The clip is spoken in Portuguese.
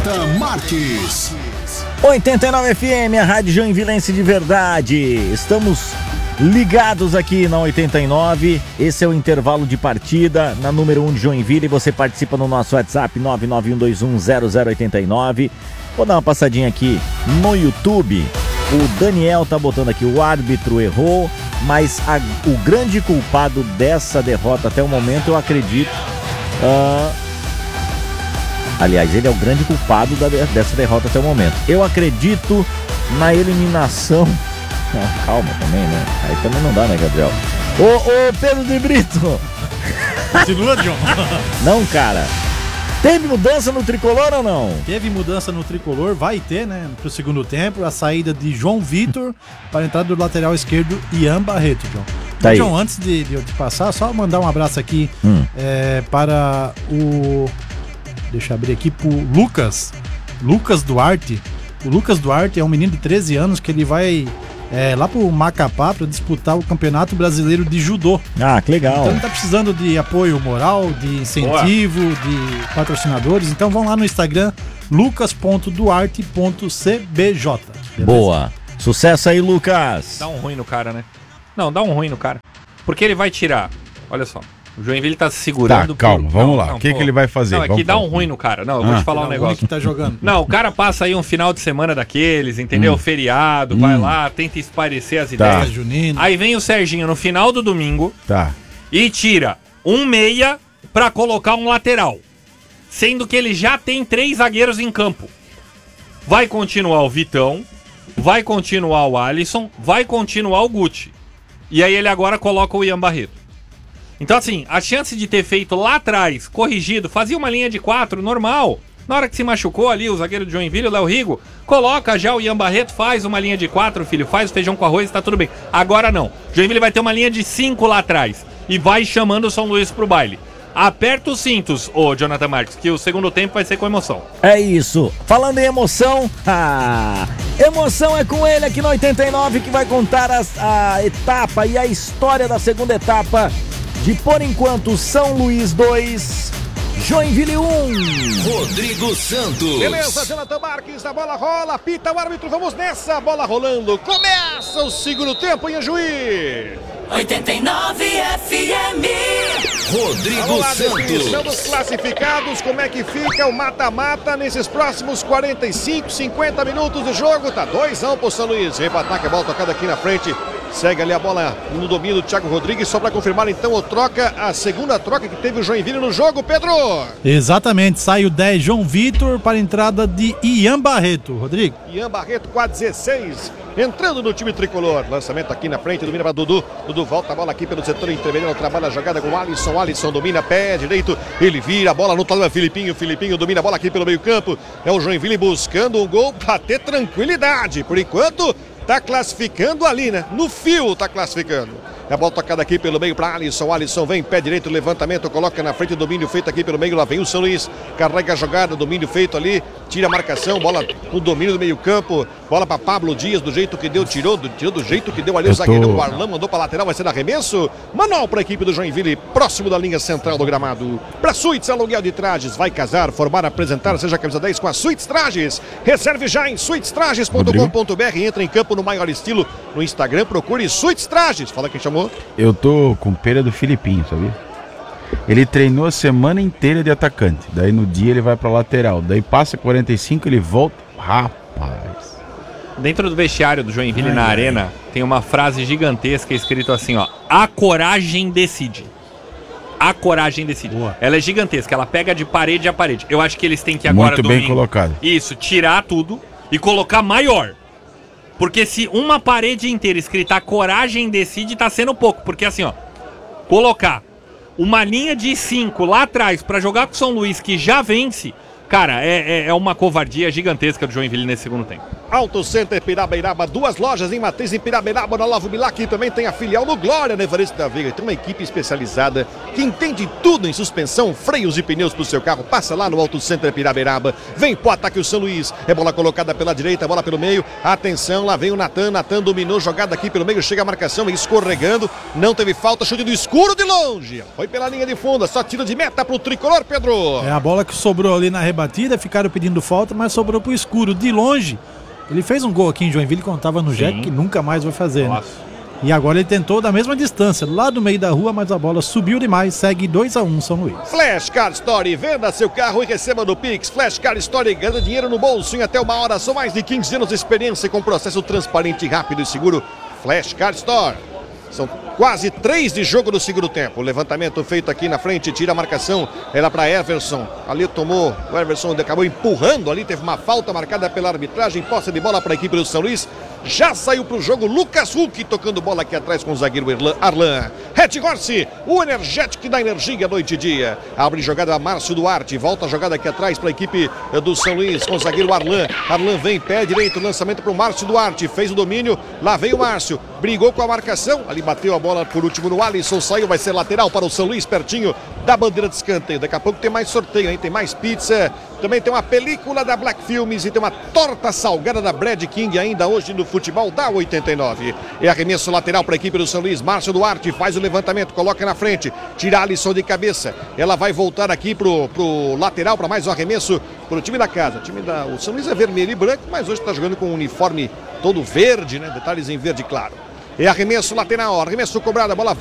Marques. 89 FM, a Rádio Joinvilense de verdade. Estamos ligados aqui na 89. Esse é o intervalo de partida na número 1 de Joinville. Você participa no nosso WhatsApp 991210089. Vou dar uma passadinha aqui no YouTube. O Daniel tá botando aqui: o árbitro errou, mas o grande culpado dessa derrota até o momento, eu acredito, aliás, ele é o grande culpado dessa derrota até o momento. Eu acredito na eliminação. Calma também, né? Aí também não dá, né, Gabriel? Ô Pedro de Brito! Continua, John. Não, cara. Teve mudança no tricolor ou não? Teve mudança no tricolor, vai ter, né? Pro segundo tempo, a saída de João Vitor para a entrada do lateral esquerdo Ian Barreto, John. Tá aí. John, antes de eu te passar, só mandar um abraço aqui para o... Deixa eu abrir aqui pro Lucas Duarte. O Lucas Duarte é um menino de 13 anos que ele vai lá pro Macapá para disputar o Campeonato Brasileiro de Judô. Ah, que legal. Então ele tá precisando de apoio moral, de incentivo, de patrocinadores. Então vão lá no Instagram, lucas.duarte.cbj. Boa. Sucesso aí, Lucas. Dá um ruim no cara, né? Não, dá um ruim no cara. Porque ele vai tirar. Olha só. O Joinville tá se segurando. Tá, calma, vamos lá. O que ele vai fazer? Não, é que dá um ruim no cara. Não, eu vou te falar um negócio. Que tá jogando. Não, o cara passa aí um final de semana daqueles, entendeu? Feriado, vai lá, tenta esparecer as ideias. Junino. Aí vem o Serginho no final do domingo Tá. e tira um meia pra colocar um lateral. Sendo que ele já tem 3 zagueiros em campo. Vai continuar o Vitão, vai continuar o Alisson, vai continuar o Guti. E aí ele agora coloca o Ian Barreto. Então assim, a chance de ter feito lá atrás, corrigido, fazia uma linha de 4, normal. Na hora que se machucou ali, o zagueiro de Joinville, o Léo Rigo, coloca já o Ian Barreto, faz uma linha de 4, filho, faz o feijão com arroz, tá tudo bem. Agora não. Joinville vai ter uma linha de 5 lá atrás e vai chamando o São Luís pro baile. Aperta os cintos, ô Jonathan Marques, que o segundo tempo vai ser com emoção. É isso. Falando em emoção, emoção é com ele aqui no 89 que vai contar a etapa e a história da segunda etapa de, por enquanto, São Luís 2, Joinville 1. Rodrigo Santos. Beleza, Jonathan Marques, a bola rola, apita o árbitro, vamos nessa, bola rolando, começa o segundo tempo em Juiz. 89 FM. Rodrigo Santos. Estamos classificados, como é que fica o mata-mata nesses próximos 45, 50 minutos de jogo? Tá 2-1 pro São Luís, vem pro ataque, a bola tocada aqui na frente. Segue ali a bola no domínio do Thiago Rodrigues, só para confirmar então a segunda troca que teve o Joinville no jogo, Pedro. Exatamente, sai o 10 João Vitor para a entrada de Ian Barreto, Rodrigo. Ian Barreto com a 16, entrando no time tricolor. Lançamento aqui na frente, domina para Dudu. Dudu volta a bola aqui pelo setor intermediário, trabalha a jogada com o Alisson. Alisson domina, pé direito, ele vira a bola no talão, Filipinho domina a bola aqui pelo meio campo. É o Joinville buscando um gol para ter tranquilidade. Por enquanto, tá classificando ali, né? No fio tá classificando. É a bola tocada aqui pelo meio para Alisson. Alisson vem, pé direito, levantamento, coloca na frente, domínio feito aqui pelo meio. Lá vem o São Luís, carrega a jogada, domínio feito ali, tira a marcação, bola no domínio do meio campo. Bola para Pablo Dias, do jeito que deu, tirou do jeito que deu ali o zagueirão. O Arlão mandou para lateral, vai ser arremesso. Manual para a equipe do Joinville, próximo da linha central do gramado. Para Suítes, aluguel de trajes, vai casar, formar, apresentar, seja a camisa 10 com a Suítes Trajes. Reserve já em suitestrajes.com.br, entra em campo no maior estilo. No Instagram, procure Suítes Trajes. Fala quem chamou. Eu tô com pena do Filipinho, sabia? Ele treinou a semana inteira de atacante. Daí no dia ele vai pra lateral. Daí passa 45, ele volta. Rapaz. Dentro do vestiário do Joinville na arena, tem uma frase gigantesca escrito assim, ó: a coragem decide. A coragem decide. Boa. Ela é gigantesca, ela pega de parede a parede. Eu acho que eles têm que agora, muito bem colocado. Isso, tirar tudo e colocar maior. Porque se uma parede inteira escrita "a coragem decide", tá sendo pouco. Porque assim, ó, colocar uma linha de 5 lá atrás pra jogar com o São Luís, que já vence, cara, é uma covardia gigantesca do Joinville nesse segundo tempo. Auto Center Pirabeiraba, 2 lojas em matriz em Pirabeiraba, na Lavo Bilac, e também tem a filial no Glória, na Evaristo da Veiga. Tem uma equipe especializada que entende tudo em suspensão, freios e pneus pro seu carro. Passa lá no Auto Center Pirabeiraba. Vem pro ataque o São Luís. É bola colocada pela direita, bola pelo meio. Atenção, lá vem o Natan. Natan dominou, jogada aqui pelo meio, chega a marcação, escorregando. Não teve falta, chute do escuro de longe. Foi pela linha de fundo, só tiro de meta pro tricolor, Pedro. É a bola que sobrou ali na rebatida, ficaram pedindo falta, mas sobrou pro escuro. De longe, ele fez um gol aqui em Joinville quando tava no Jack, que nunca mais vai fazer, né? E agora ele tentou da mesma distância, lá do meio da rua, mas a bola subiu demais, segue 2-1 São Luís. Flash Car Story, venda seu carro e receba no Pix. Flash Car Story, ganha dinheiro no bolso em até 1 hora. São mais de 15 anos de experiência com processo transparente, rápido e seguro. Flash Car Store. São quase 3 de jogo no segundo tempo. Levantamento feito aqui na frente, tira a marcação. Ela para Everson. Ali tomou, o Everson acabou empurrando ali, teve uma falta marcada pela arbitragem. Posse de bola para a equipe do São Luís. Já saiu para o jogo Lucas Huck, tocando bola aqui atrás com o zagueiro Arlan. Red Horse, o energético que dá energia noite e dia. Abre jogada a Márcio Duarte, volta a jogada aqui atrás para a equipe do São Luís com o zagueiro Arlan. Arlan vem, pé direito, lançamento para o Márcio Duarte, fez o domínio, lá veio o Márcio, brigou com a marcação, ali bateu a bola por último no Alisson, saiu, vai ser lateral para o São Luís, pertinho da bandeira de escanteio. Daqui a pouco tem mais sorteio, hein? Tem mais pizza, também tem uma película da Black Filmes e tem uma torta salgada da Brad King ainda hoje no futebol da 89. É arremesso lateral para a equipe do São Luís. Márcio Duarte faz o levantamento, coloca na frente, tira Alisson de cabeça. Ela vai voltar aqui pro lateral para mais um arremesso pro time da casa. O São Luís é vermelho e branco, mas hoje está jogando com um uniforme todo verde, né? Detalhes em verde claro. É arremesso lateral, arremesso cobrado, a bola